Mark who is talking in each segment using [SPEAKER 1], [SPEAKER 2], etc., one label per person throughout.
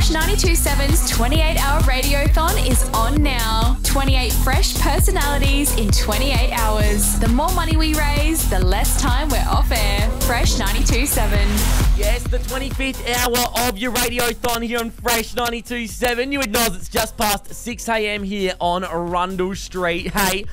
[SPEAKER 1] Fresh 92.7's 28-hour radiothon is on now. 28 fresh personalities in 28 hours. The more money we raise, the less time we're off air. Fresh 92.7.
[SPEAKER 2] Yes, the 25th hour of your radiothon here on Fresh 92.7. You acknowledge it's just past 6 a.m. here on Arundel Street. Hey,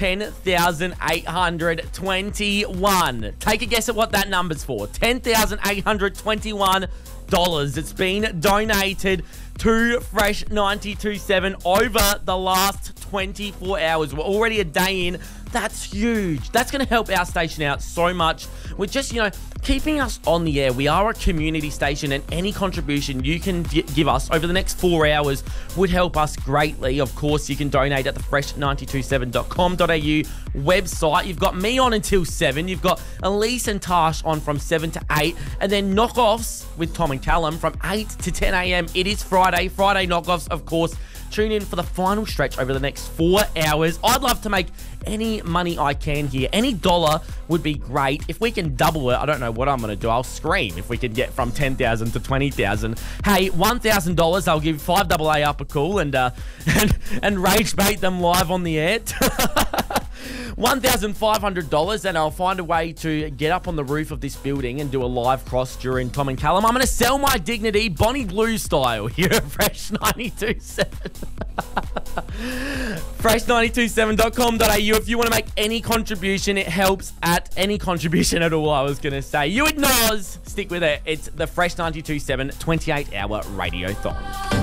[SPEAKER 2] 10,821. Take a guess at what that number's for. $10,821. It's been donated to Fresh 92.7 over the last 24 hours. We're already a day in. That's huge. That's going to help our station out so much. We're just, keeping us on the air. We are a community station, and any contribution you can give us over the next 4 hours would help us greatly. Of course, you can donate at the fresh927.com.au website. You've got me on until 7. You've got Elise and Tash on from 7 to 8. And then knockoffs with Tom and Callum from 8 to 10 a.m. It is Friday. Friday knockoffs, of course. Tune in for the final stretch over the next 4 hours. I'd love to make any money I can here. Any dollar would be great. If we can double it, I don't know what I'm going to do. I'll scream if we can get from 10,000 to 20,000. Hey, $1,000, I'll give 5AA up a call and rage bait them live on the air. $1,500, and I'll find a way to get up on the roof of this building and do a live cross during Tom and Callum. I'm going to sell my dignity Bonnie Blue style here at Fresh 92.7. Fresh927.com.au. If you want to make any contribution, it helps at any contribution at all, I was going to say. You ignores, stick with it. It's the Fresh 92.7 28-hour radiothon.